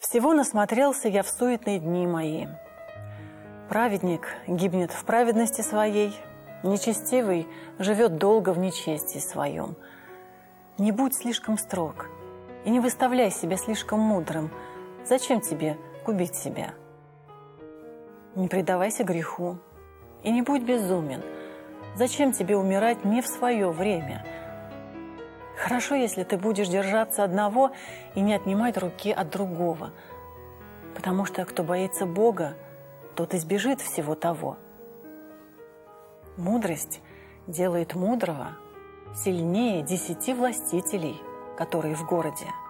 Всего насмотрелся я в суетные дни мои. Праведник гибнет в праведности своей, нечестивый живет долго в нечестии своем. Не будь слишком строг и не выставляй себя слишком мудрым. Зачем тебе губить себя? Не предавайся греху и не будь безумен. Зачем тебе умирать не в свое время? Хорошо, если ты будешь держаться одного и не отнимать руки от другого, потому что кто боится Бога, тот избежит всего того. Мудрость делает мудрого сильнее 10 властителей, которые в городе.